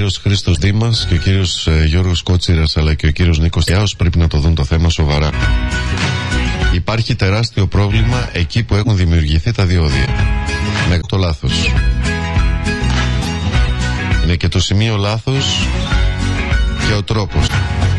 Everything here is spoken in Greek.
κύριος Χρήστος Δήμας και ο κύριος Γιώργος Κότσιρας, αλλά και ο κύριος Νίκος Τιάος πρέπει να το δουν το θέμα σοβαρά. Υπάρχει τεράστιο πρόβλημα εκεί που έχουν δημιουργηθεί τα διόδια. Με το λάθος. Είναι και το σημείο λάθος και ο τρόπος.